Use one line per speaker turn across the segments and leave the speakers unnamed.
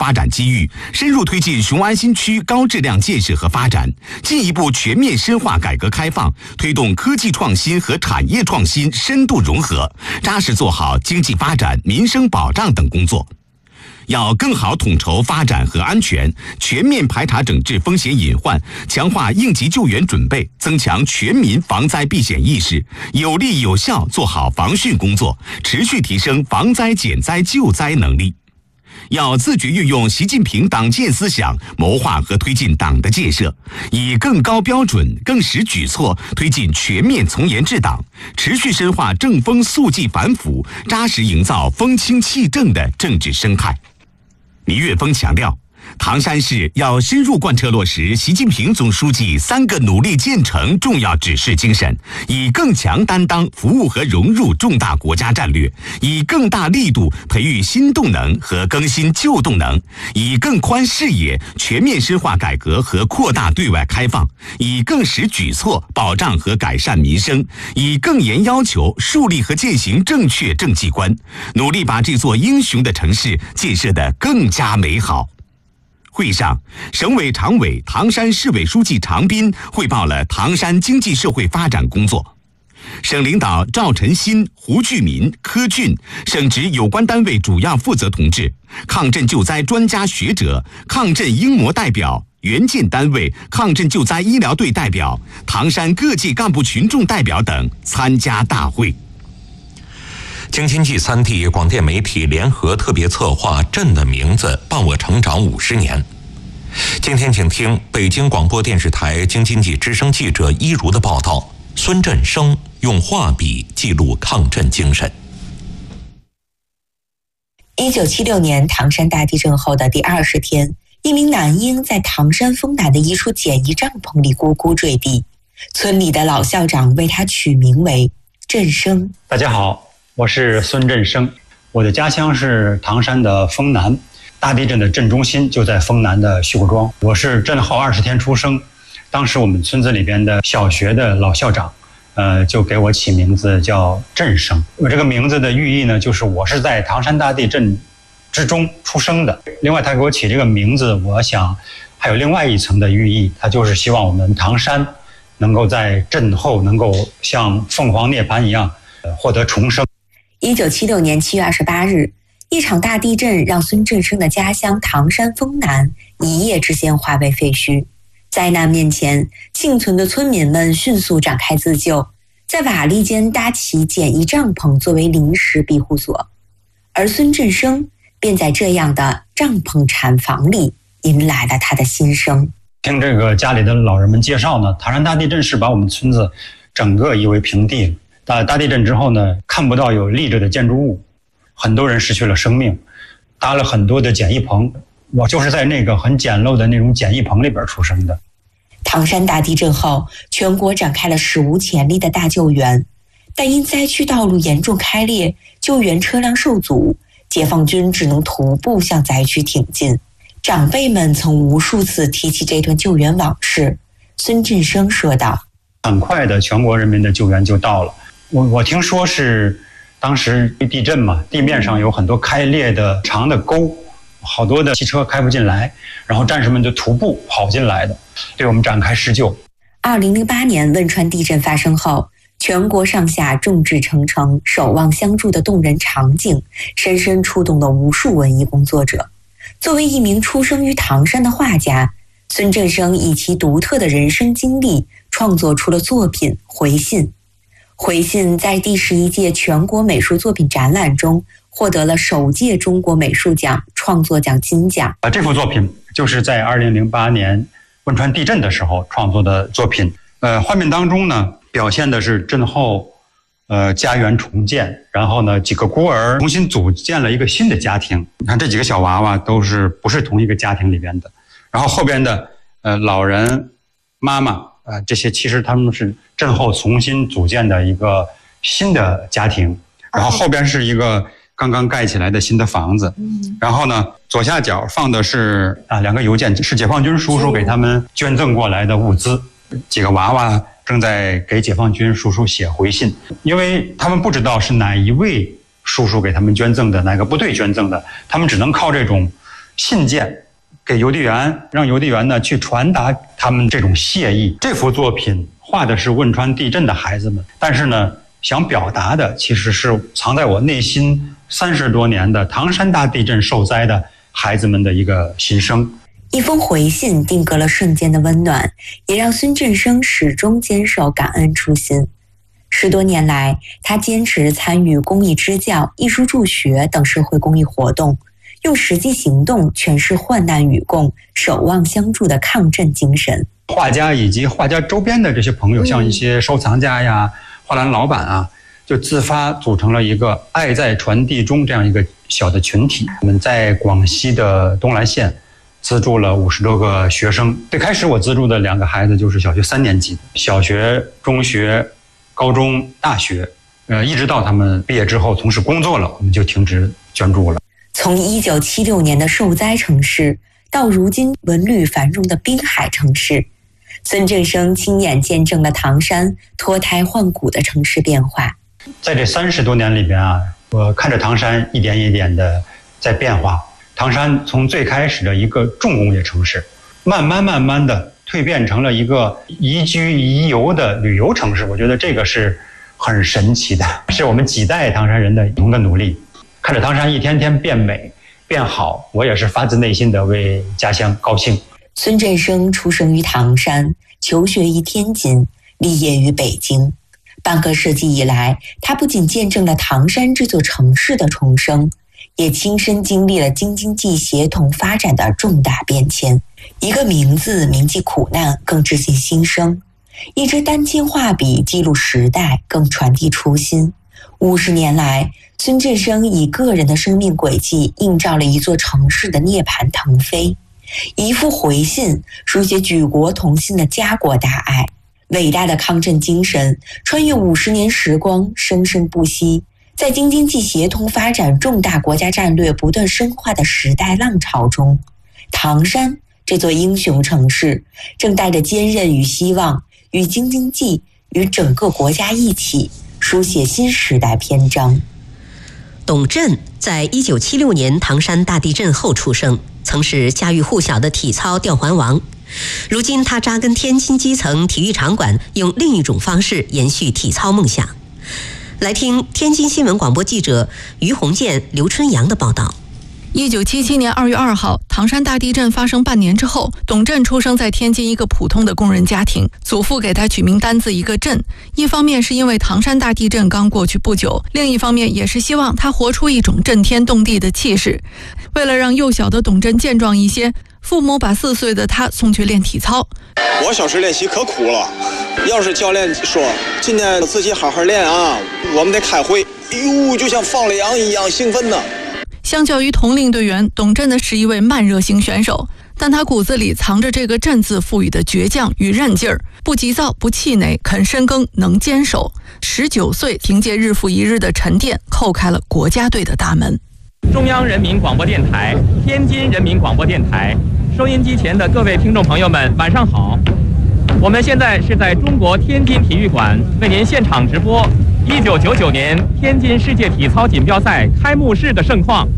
发展机遇，深入推进雄安新区高质量建设和发展，进一步全面深化改革开放，推动科技创新和产业创新深度融合，扎实做好经济发展、民生保障等工作。要更好统筹发展和安全，全面排查整治风险隐患，强化应急救援准备，增强全民防灾避险意识，有力有效做好防汛工作，持续提升防灾减灾救灾能力。要自觉运用习近平党建思想，谋划和推进党的建设，以更高标准、更实举措推进全面从严治党，持续深化正风肃纪反腐，扎实营造风清气正的政治生态。李岳峰强调，唐山市要深入贯彻落实习近平总书记3个努力建成重要指示精神，以更强担当服务和融入重大国家战略，以更大力度培育新动能和更新旧动能，以更宽视野全面深化改革和扩大对外开放，以更实举措保障和改善民生，以更严要求树立和践行正确政绩观，努力把这座英雄的城市建设得更加美好。会上，省委常委、唐山市委书记常斌汇报了唐山经济社会发展工作。省领导赵晨新、胡巨民、柯俊，省直有关单位主要负责同志、抗震救灾专家学者、抗震英模代表、援建单位、抗震救灾医疗队代表、唐山各界干部群众代表等参加大会。
京津冀3地广电媒体联合特别策划《朕的名字伴我成长50年》。今天请听北京广播电视台京津冀之声记者一如的报道，孙振生用画笔记录抗震精神。
1976年唐山大地震后的第20天，一名男婴在唐山丰南的一处简易帐篷里咕咕坠地，村里的老校长为他取名为振生。
大家好，我是孙振生，我的家乡是唐山的丰南，大地震的震中心就在丰南的旭谷庄。我是震后20天出生，当时我们村子里边的小学的老校长，就给我起名字叫振生。我这个名字的寓意呢，就是我是在唐山大地震之中出生的。另外，他给我起这个名字，我想还有另外一层的寓意，他就是希望我们唐山能够在震后能够像凤凰涅槃一样，获得重生。
1976年7月28日，一场大地震让孙振生的家乡唐山丰南一夜之间化为废墟。灾难面前，幸存的村民们迅速展开自救，在瓦砾间搭起简易帐篷作为临时庇护所，而孙振生便在这样的帐篷产房里迎来了他的新生。
听这个家里的老人们介绍呢，唐山大地震是把我们村子整个夷为平地。大地震之后呢，看不到有立着的建筑物，很多人失去了生命，搭了很多的简易棚。我就是在那个很简陋的那种简易棚里边出生的。
唐山大地震后，全国展开了史无前例的大救援，但因灾区道路严重开裂，救援车辆受阻，解放军只能徒步向灾区挺进。长辈们曾无数次提起这段救援往事。孙振生说道：
很快的，全国人民的救援就到了。我听说是当时地震嘛，地面上有很多开裂的长的沟，好多的汽车开不进来，然后战士们就徒步跑进来的，对我们展开施救。
2008年汶川地震发生后，全国上下众志成城、守望相助的动人场景，深深触动了无数文艺工作者。作为一名出生于唐山的画家，孙振生以其独特的人生经历，创作出了作品《回信》。回信在第11届全国美术作品展览中获得了首届中国美术奖创作奖金奖。
这幅作品就是在2008年汶川地震的时候创作的作品。画面当中呢，表现的是震后家园重建，然后呢几个孤儿重新组建了一个新的家庭。你看这几个小娃娃都是不是同一个家庭里边的，然后后边的老人、妈妈这些其实他们是震后重新组建的一个新的家庭，然后后边是一个刚刚盖起来的新的房子。然后呢，左下角放的是2个邮件，是解放军叔叔给他们捐赠过来的物资。几个娃娃正在给解放军叔叔写回信，因为他们不知道是哪一位叔叔给他们捐赠的，哪个部队捐赠的，他们只能靠这种信件给邮递员，让邮递员呢去传达他们这种谢意。这幅作品画的是汶川地震的孩子们，但是呢，想表达的其实是藏在我内心30多年的唐山大地震受灾的孩子们的一个心声。
一封回信定格了瞬间的温暖，也让孙振声始终坚守感恩初心。10多年来，他坚持参与公益支教、艺术助学等社会公益活动，用实际行动诠释患难与共、守望相助的抗震精神。
画家以及画家周边的这些朋友，像一些收藏家呀、画廊老板啊，就自发组成了一个爱在传递中这样一个小的群体。我们在广西的东兰县资助了50多个学生。最开始我资助的2个孩子就是小学3年级，小学、中学、高中、大学，一直到他们毕业之后从事工作了，我们就停止捐助了。
从1976年的受灾城市，到如今文旅繁荣的滨海城市，孙振声亲眼见证了唐山脱胎换骨的城市变化。
在这30多年里边啊，我看着唐山一点一点的在变化。唐山从最开始的一个重工业城市，慢慢的蜕变成了一个宜居宜游的旅游城市。我觉得这个是很神奇的，是我们几代唐山人的共同的努力。看着唐山一天天变美变好，我也是发自内心的为家乡高兴。
孙振声出生于唐山，求学于天津，毕业于北京。半个世纪以来，他不仅见证了唐山这座城市的重生，也亲身经历了京津冀协同发展的重大变迁。一个名字铭记苦难，更致敬新生；一支丹青画笔记录时代，更传递初心。50年来，孙振声以个人的生命轨迹映照了一座城市的涅槃腾飞。一幅回信书写举国同心的家国大爱，伟大的抗震精神穿越50年时光，生生不息。在京津冀协同发展重大国家战略不断深化的时代浪潮中，唐山这座英雄城市正带着坚韧与希望，与京津冀与整个国家一起书写新时代篇章。
董震在1976年唐山大地震后出生，曾是家喻户晓的体操吊环王。如今他扎根天津基层体育场馆，用另一种方式延续体操梦想。来听天津新闻广播记者于洪建、刘春阳的报道。
1977年2月2号，唐山大地震发生半年之后，董震出生在天津一个普通的工人家庭，祖父给他取名单字一个震，一方面是因为唐山大地震刚过去不久，另一方面也是希望他活出一种震天动地的气势。为了让幼小的董震健壮一些，父母把4岁的他送去练体操。
我小时练习可苦了，要是教练说今天自己好好练啊，我们得开会，哎呦，就像放了羊一样兴奋呢。
相较于同龄队员，董震的是一位慢热型选手，但他骨子里藏着这个震字赋予的倔强与韧劲儿，不急躁，不气馁，肯深耕，能坚守。19岁凭借日复一日的沉淀，叩开了国家队的大门。
中央人民广播电台、天津人民广播电台，收音机前的各位听众朋友们，晚上好。我们现在是在中国天津体育馆为您现场直播1999年天津世界体操锦标赛开幕式的盛况。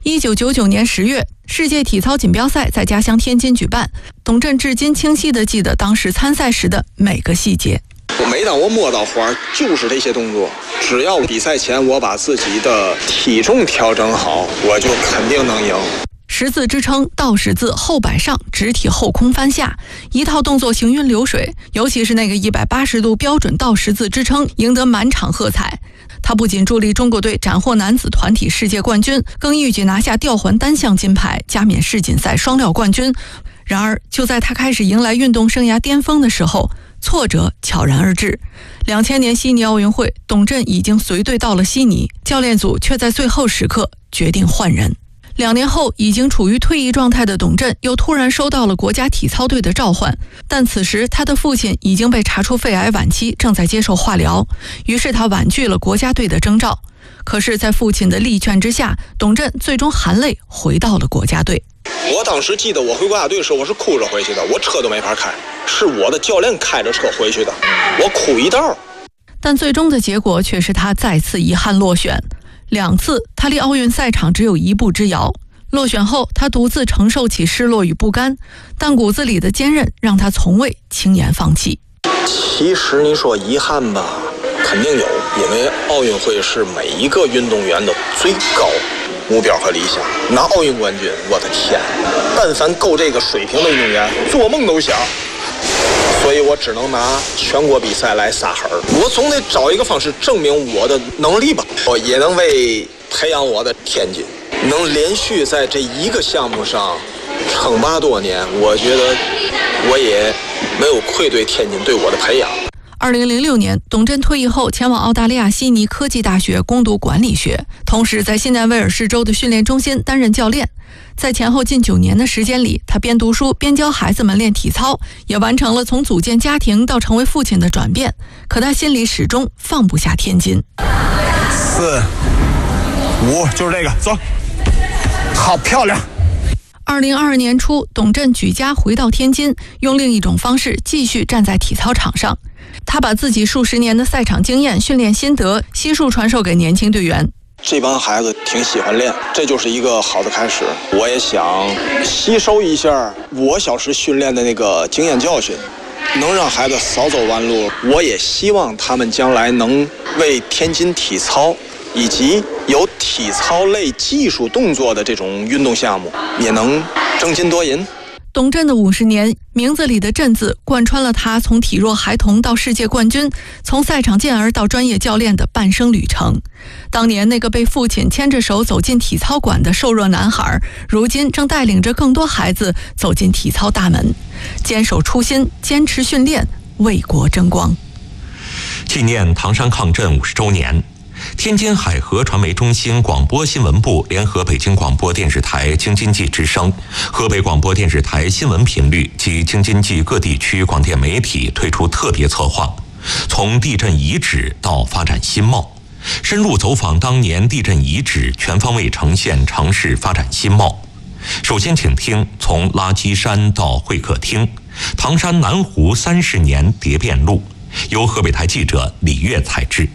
1999年10月，世界体操锦标赛在家乡天津举办。董震至今清晰地记得当时参赛时的每个细节。
每当我摸到花，就是这些动作。只要比赛前我把自己的体重调整好，我就肯定能赢。
十字支撑、倒十字、后摆上、直体后空翻下，一套动作行云流水。尤其是那个180度标准倒十字支撑，赢得满场喝彩。他不仅助力中国队斩获男子团体世界冠军，更一举拿下吊环单项金牌，加冕世锦赛双料冠军。然而，就在他开始迎来运动生涯巅峰的时候，挫折悄然而至。2000年悉尼奥运会，董震已经随队到了悉尼，教练组却在最后时刻决定换人。2年后，已经处于退役状态的董震又突然收到了国家体操队的召唤，但此时他的父亲已经被查出肺癌晚期，正在接受化疗，于是他婉拒了国家队的征召。可是，在父亲的力劝之下，董震最终含泪回到了国家队。
我当时记得我回国家队的时候，我是哭着回去的，我车都没法开，是我的教练开着车回去的，我哭一道。
但最终的结果却是他再次遗憾落选。2次，他离奥运赛场只有1步之遥。 落选后，他独自承受起失落与不甘，但骨子里的坚韧让他从未轻言放弃。
其实你说遗憾吧，肯定有，因为奥运会是每一个运动员的最高目标和理想。拿奥运冠军，我的天，但凡够这个水平的运动员，做梦都想。所以我只能拿全国比赛来撒狠儿，我总得找一个方式证明我的能力吧。我也能为培养我的天津能连续在这一个项目上称霸多年，我觉得我也没有愧对天津对我的培养。
2006年，董振退役后前往澳大利亚悉尼科技大学攻读管理学，同时在新南威尔士州的训练中心担任教练。在前后近9年的时间里，他边读书边教孩子们练体操，也完成了从组建家庭到成为父亲的转变。可他心里始终放不下天津。
4、5，就是这个，走，好漂亮。
2022年初，董振举家回到天津，用另一种方式继续站在体操场上。他把自己数十年的赛场经验、训练心得悉数传授给年轻队员。
这帮孩子挺喜欢练，这就是一个好的开始。我也想吸收一下我小时训练的那个经验教训，能让孩子少走弯路。我也希望他们将来能为天津体操以及有体操类技术动作的这种运动项目也能争金夺银。
董振的50年，名字里的振字贯穿了他从体弱孩童到世界冠军，从赛场健儿到专业教练的半生旅程。当年那个被父亲牵着手走进体操馆的瘦弱男孩，如今正带领着更多孩子走进体操大门，坚守初心，坚持训练，为国争光。
纪念唐山抗震50周年，天津海河传媒中心广播新闻部联合北京广播电视台京津冀之声、河北广播电视台新闻频率及京津冀各地区广电媒体推出特别策划，从地震遗址到发展新貌，深入走访当年地震遗址，全方位呈现城市发展新貌。首先请听从垃圾山到会客厅，唐山南湖30年蝶变录，由河北台记者李月采制。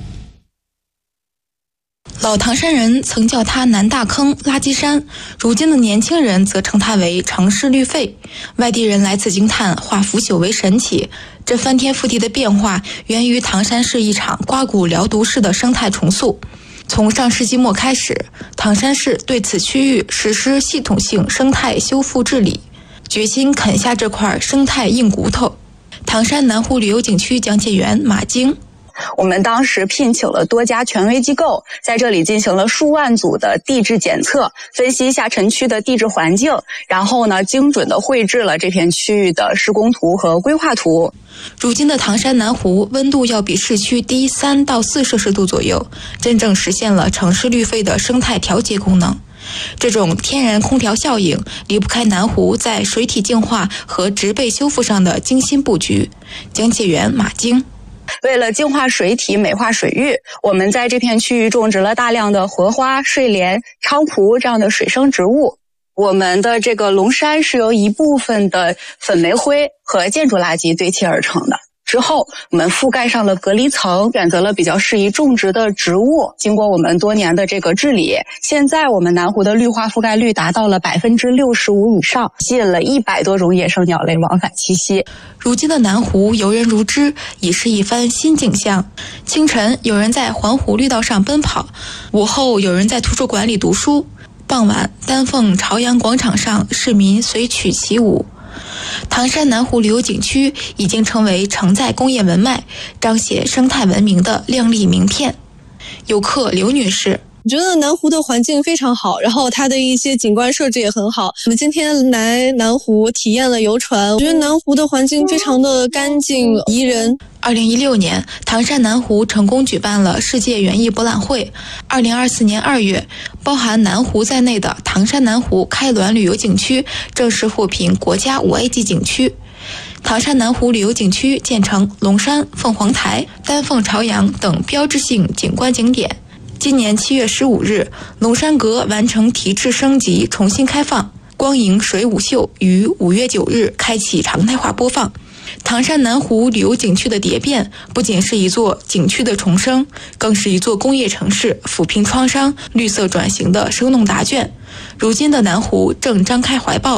老唐山人曾叫它南大坑、垃圾山，如今的年轻人则称它为城市绿肺。外地人来此惊叹化腐朽为神奇，这翻天覆地的变化源于唐山市一场刮骨疗毒式的生态重塑。从上世纪末开始，唐山市对此区域实施系统性生态修复治理，决心啃下这块生态硬骨头。唐山南湖旅游景区讲解员马晶，
我们当时聘请了多家权威机构，在这里进行了数万组的地质检测，分析下沉区的地质环境，然后呢，精准的绘制了这片区域的施工图和规划图。
如今的唐山南湖温度要比市区低3到4摄氏度左右，真正实现了城市绿肺的生态调节功能。这种天然空调效应离不开南湖在水体净化和植被修复上的精心布局。讲解员马晶，
为了净化水体、美化水域，我们在这片区域种植了大量的荷花、睡莲、菖蒲这样的水生植物。我们的这个龙山是由一部分的粉煤灰和建筑垃圾堆砌而成的。之后，我们覆盖上了隔离层，选择了比较适宜种植的植物。经过我们多年的这个治理，现在我们南湖的绿化覆盖率达到了65%以上，吸引了100多种野生鸟类往返栖息。
如今的南湖游人如织，已是一番新景象。清晨，有人在环湖绿道上奔跑；午后，有人在图书馆里读书；傍晚，丹凤朝阳广场上，市民随曲起舞。唐山南湖旅游景区已经成为承载工业文脉、彰显生态文明的亮丽名片。游客刘女士，
我觉得南湖的环境非常好，然后它的一些景观设置也很好。我们今天来南湖体验了游船，我觉得南湖的环境非常的干净宜人。
2016年，唐山南湖成功举办了世界园艺博览会。2024年2月，包含南湖在内的唐山南湖开滦旅游景区正式获评国家5A级景区。唐山南湖旅游景区建成龙山、凤凰台、丹凤朝阳等标志性景观景点。今年7月15日，龙山阁完成提质升级，重新开放。光影水舞秀于5月9日开启常态化播放。 唐山南湖旅游景区的蝶变，不仅是一座景区的重生，更是一座工业城市抚平创伤、绿色转型的生动答卷。如今的南湖正张开怀抱，